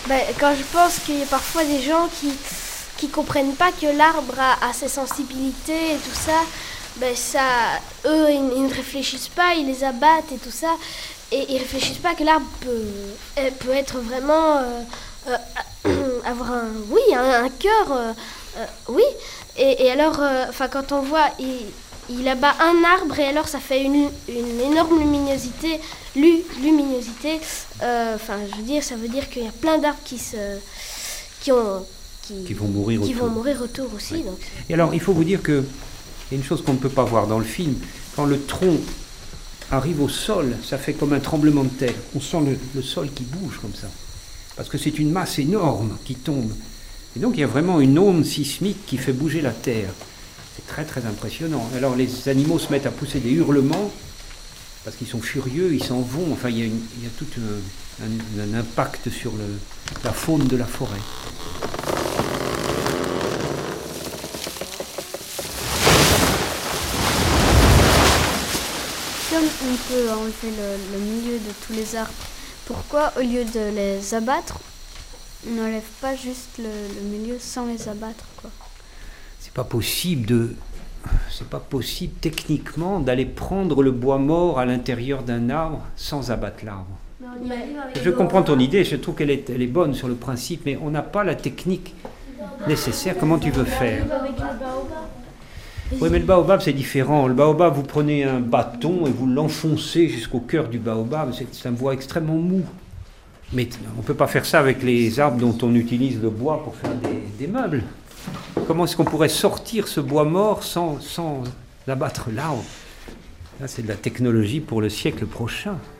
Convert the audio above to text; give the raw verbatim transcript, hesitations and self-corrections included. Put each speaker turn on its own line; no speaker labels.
Ben, quand je pense qu'il y a parfois des gens qui qui comprennent pas que l'arbre a, a ses sensibilités et tout ça, ben ça, eux, ils, ils ne réfléchissent pas, ils les abattent et tout ça, et ils réfléchissent pas que l'arbre peut, peut être vraiment euh, euh, avoir un, oui, un, un cœur, euh, euh, oui. Et, et alors, enfin, euh, quand on voit, il, il abat un arbre et alors ça fait une, une énorme luminosité, lu, luminosité. Enfin, euh, je veux dire, ça veut dire qu'il y a plein d'arbres qui se, qui ont Qui,
qui vont mourir
qui
autour.
vont mourir autour aussi.
Ouais.
Donc.
Et alors, il faut vous dire qu'il y a une chose qu'on ne peut pas voir dans le film. Quand le tronc arrive au sol, ça fait comme un tremblement de terre. On sent le, le sol qui bouge comme ça. Parce que c'est une masse énorme qui tombe. Et donc, il y a vraiment une onde sismique qui fait bouger la terre. C'est très, très impressionnant. Alors, les animaux se mettent à pousser des hurlements parce qu'ils sont furieux, ils s'en vont. Enfin, il y a, une, il y a tout un, un, un impact sur le, la faune de la forêt.
On peut enlever le, le milieu de tous les arbres. Pourquoi, au lieu de les abattre, on n'enlève pas juste le, le milieu sans les abattre, quoi?
C'est pas possible de, c'est pas possible techniquement d'aller prendre le bois mort à l'intérieur d'un arbre sans abattre l'arbre. Je comprends ton idée, je trouve qu'elle est, elle est bonne sur le principe, mais on n'a pas la technique nécessaire. Comment tu veux faire? Oui, mais le baobab, c'est différent. Le baobab, vous prenez un bâton et vous l'enfoncez jusqu'au cœur du baobab. C'est, c'est un bois extrêmement mou. Mais on ne peut pas faire ça avec les arbres dont on utilise le bois pour faire des, des meubles. Comment est-ce qu'on pourrait sortir ce bois mort sans, sans abattre l'arbre? Là, c'est de la technologie pour le siècle prochain.